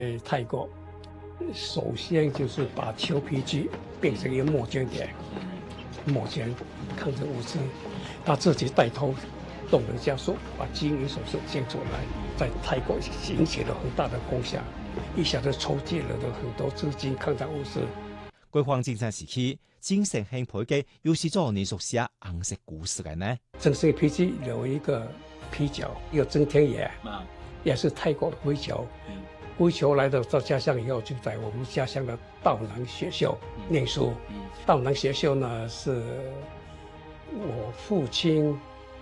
泰国首先就是把裘皮机变成一个墨尖点，墨尖抗战物资，他自己带头动能加速，把基因手术建出来，在泰国引起了很大的风响，一下子筹集了很多资金抗战物资。 解放战争时期，精神性配给又是做你熟悉红色故事的呢？ 精神皮机有一个啤酒，一个曾天野，也是泰国的灰球。灰球来到家乡以后，就在我们家乡的道南学校念书。道南学校呢，是我父亲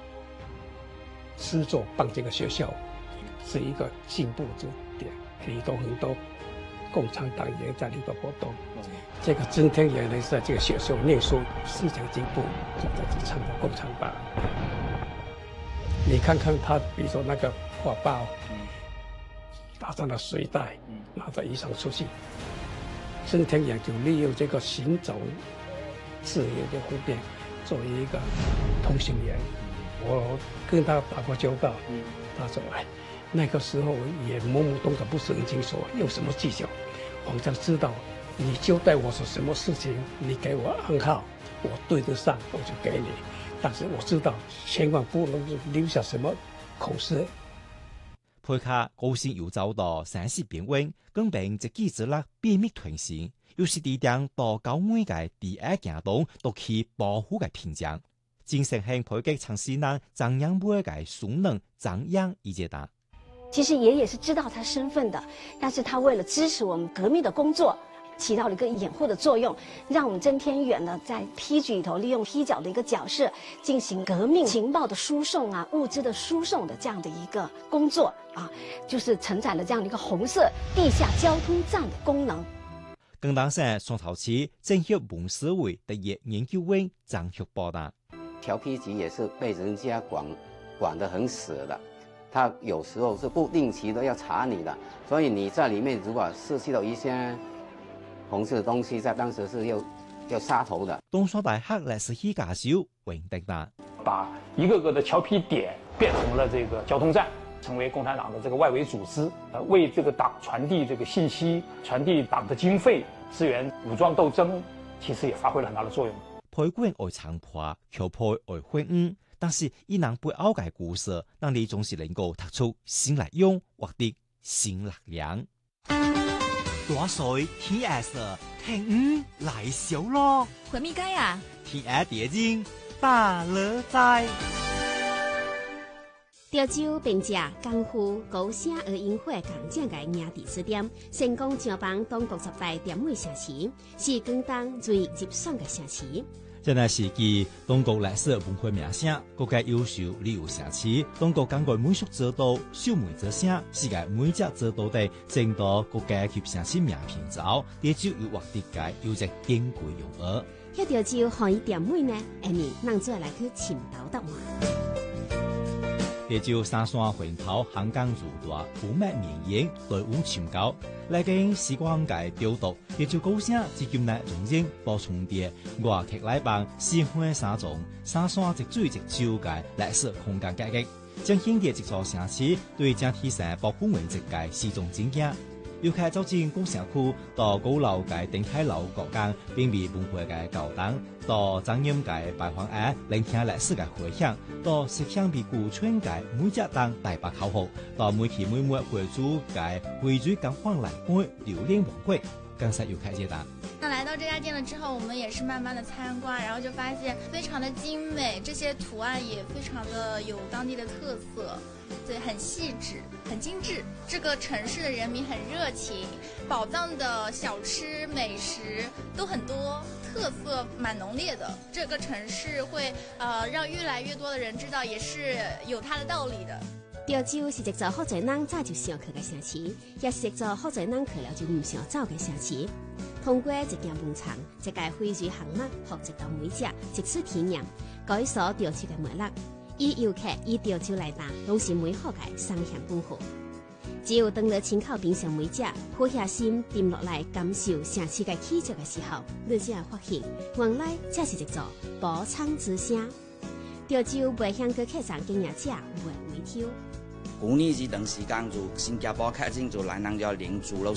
师祖办这个学校，是一个进步之点，里头很多共产党员在里头活动。这个曾天野呢，在这个学校念书，思想进步，就在这参加共产党。你看看他，比如说那个画报。打上了水袋，拿着衣裳出去。曾天野就利用这个行走自由的方便，作为一个通行员。我跟他打过交道，他说：“哎，那个时候也懵懵懂懂，不是很清楚，用什么技巧。反正知道你交代我是什么事情，你给我暗号，我对得上，我就给你。但是我知道，千万不能留下什么口实。” 配卡高兴又走到山势边缘，更并一己之力秘密屯行，又是地点到高每个第一行动都去保护的屏障。精神性配给尝试让张扬每个熟能张扬一阶段。 其实爷爷是知道他身份的，但是他为了支持我们革命的工作，起到了一个掩护的作用，让我们曾天远呢在批局里头利用批角的一个角色，进行革命情报的输送啊、物资的输送的这样的一个工作啊，就是承载了这样的一个红色地下交通站的功能。 更当上双头期政协文史会特约研究员张旭报道， 调批局也是被人家管得很死的，他有时候是不定期的要查你的，所以你在里面如果失去了一些红色的东西，在当时是要杀头的。 东双大学历史系教授韦德达把一个个的裘皮点变成了这个交通站，成为共产党的这个外围组织，为这个党传递这个信息，传递党的经费，支援武装斗争，其实也发挥了很大的作用。 配管爱长破，桥配爱混五，但是伊能背后嘅故事，让你总是能够突出新力用，获得新力量。大水天下色，聽來小咯。 回蜜柑呀， 天下蝶精大樂在。 潮州並借功夫高聲而引火工匠嘅營地支點，成功招幫當局十大點位城市，是廣東最接爽嘅城市。 這乃是繼中國歷史文化名聲，國家優秀旅遊城市，中國港澳美術指導、秀美之聲，世界每隻指導的正到國家級城市名片之後，潮州又獲得嘅有隻珍貴榮譽。 一潮州可以點位呢？下面咱再來去尋找答案。 潮州三山環頭，香港如大，武脈綿延，隊伍潛高。來經時光界調度，潮州高聲至今乃容忍補充啲外劇來幫四海三種，三山一水一洲界歷史空間價值，將顯啲一座城市對整體上保護面積界是種經驗。尤其走進工城區到高樓界頂體樓各間，並未文化嘅教堂，到展覽界拜訪案，聆聽歷史嘅回響，到石鄉比古村界每隻檔大白口號，到每期每末會主界會主咁歡來觀榴蓮晚會，更是有開階段。 那來到這家店了之後，我們也是慢慢的參觀，然後就發現非常的精美，這些圖案也非常的有當地的特色，對，很細緻，很精緻。這個城市的人民很熱情，寶藏的小吃美食都很多，特色蠻濃烈的。這個城市會讓越來越多的人知道，也是有它的道理的。 潮州是一座好多人早就想去嘅城市，也是一座好多人去了就唔想走嘅城市。通過一間農場，一個飛魚航母學一道美食，一次體驗，改鎖潮州嘅魅力。以遊客以潮州來打，都是美好嘅雙向保護。只有當你親口品嘗美食，俯下心沉落來感受城市嘅氣質嘅時候，你才會發現，原來這是一座寶藏之城。潮州袂向個客人經驗者袂微挑。 去年这段时间就新加坡确诊就来人就要连住了